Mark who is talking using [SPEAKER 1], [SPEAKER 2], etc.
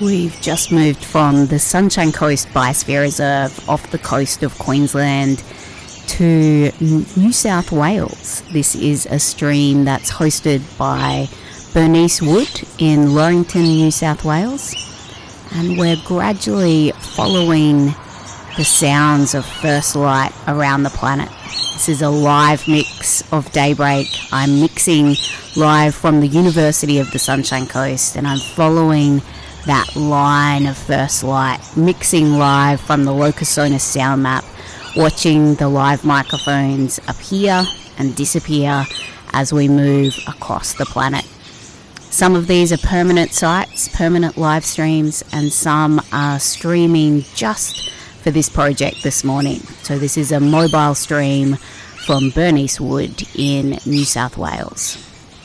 [SPEAKER 1] We've just moved from the Sunshine Coast Biosphere Reserve off the coast of Queensland to New South Wales. This is a stream that's hosted by Bernice Wood in Laurington, New South Wales. And we're gradually following the sounds of first light around the planet. This is a live mix of Daybreak. I'm mixing live from the University of the Sunshine Coast, and I'm following that line of first light, mixing live from the Locus Sonus sound map, watching the live microphones appear and disappear as we move across the planet. Some of these are permanent sites, permanent live streams, and some are streaming just for this project this morning. So this is a mobile stream from Bernice Wood in New South Wales.